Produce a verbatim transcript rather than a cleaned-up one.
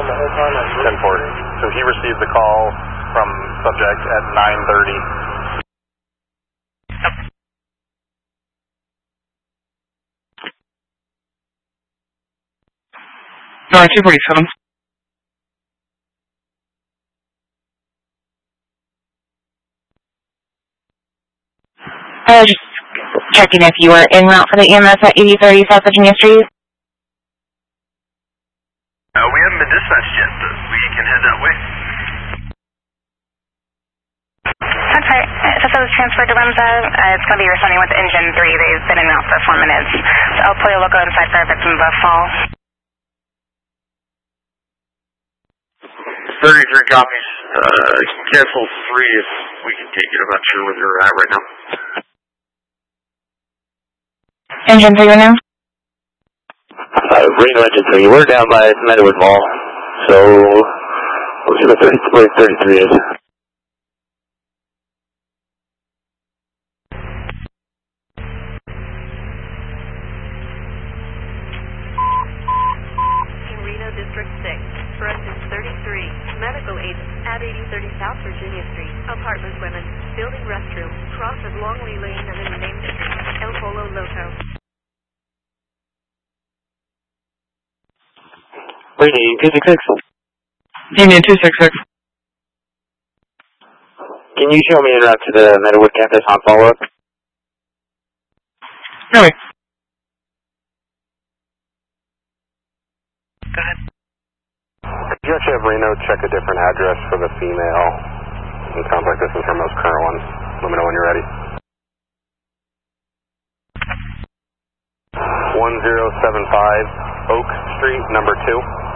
ten forty. So he received the call from subject at nine thirty. No, two forty-seven. I was just checking if you were en route for the E M S at eighty thirty South Virginia Street. Uh, we haven't been dispatched yet, but we can head that way. Okay, so that was transferred to Lemza. Uh, it's going to be responding with engine three. They've been in and out for four minutes. So El Pollo Loco inside for a victim of a fall. thirty-three copies. Uh, I can cancel three if we can take it. I'm not sure where they're at right now. Engine three right now? Uh, Reno engine three, we're down by Meadowood Mall, so we'll see what thirty-three is. Reno District six, Corrections thirty-three, medical aid at eighty thirty South Virginia Street, apartment women, building restroom, cross of Longley Lane and in Main Street, El Pollo Loco. Union two six six. Union two six six. Can you show me en route to the Meadowood campus on follow-up? Really? Go ahead. Could you actually have Reno check a different address for the female? It sounds like this is her most current one. Let me know when you're ready. one zero seven five Oak Street, number two.